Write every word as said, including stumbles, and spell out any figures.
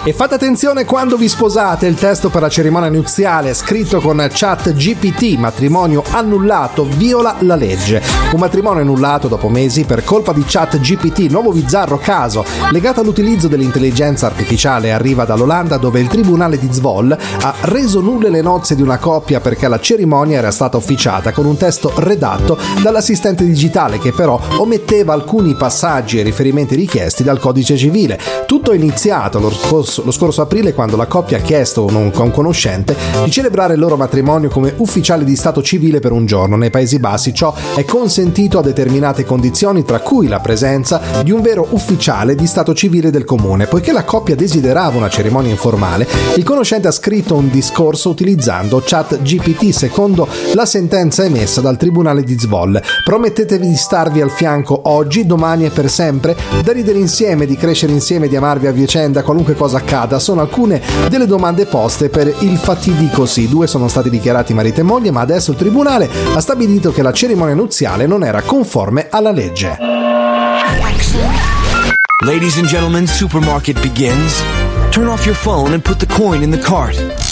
E fate attenzione quando vi sposate, il testo per la cerimonia nuziale scritto con ChatGPT, matrimonio annullato, viola la legge. Un matrimonio annullato dopo mesi per colpa di ChatGPT, nuovo bizzarro caso legato all'utilizzo dell'intelligenza artificiale, arriva dall'Olanda, dove il tribunale di Zwolle ha reso nulle le nozze di una coppia perché la cerimonia era stata officiata con un testo redatto dall'assistente digitale che però ometteva alcuni passaggi e riferimenti richiesti dal codice civile. Tutto è iniziato lo scorso, lo scorso aprile, quando la coppia ha chiesto a un, un conoscente di celebrare il loro matrimonio come ufficiale di stato civile per un giorno. Nei Paesi Bassi ciò è consentito a determinate condizioni, tra cui la presenza di un vero ufficiale di stato civile del comune. Poiché la coppia desiderava una cerimonia informale, il conoscente ha scritto un discorso utilizzando ChatGPT secondo la sentenza emessa dal tribunale di Zwolle. Promettetevi di starvi al fianco oggi, domani e per sempre, da ridere insieme, di crescere insieme, di amarvi a vicenda, qualunque cosa accada. Sono alcune delle domande poste per il fatidico sì. Due sono stati dichiarati marito e moglie, ma adesso il tribunale ha stabilito che la cerimonia nuziale non era conforme alla legge. Ladies and gentlemen, supermarket begins. Turn off your phone and put the coin in the cart.